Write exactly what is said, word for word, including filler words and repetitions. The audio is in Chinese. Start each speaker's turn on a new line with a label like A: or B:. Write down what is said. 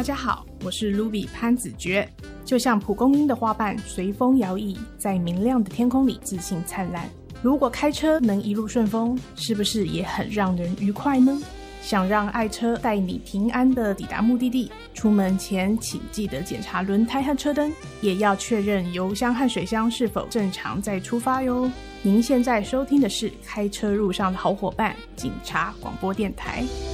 A: 家好，我是 Ruby 潘子珏。就像蒲公英的花瓣随风摇曳，在明亮的天空里自信灿烂。如果开车能一路顺风，是不是也很让人愉快呢？想让爱车带你平安地抵达目的地，出门前请记得检查轮胎和车灯，也要确认油箱和水箱是否正常再出发哟。您现在收听的是开车路上的好伙伴——警察广播电台。